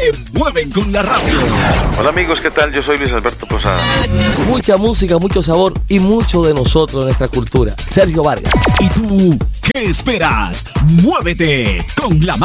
se mueven con la radio. Hola amigos, ¿qué tal? Yo soy Luis Alberto Posada. Mucha música, mucho sabor y mucho de nosotros, de nuestra cultura. Sergio Vargas. ¿Y tú qué esperas? Muévete con la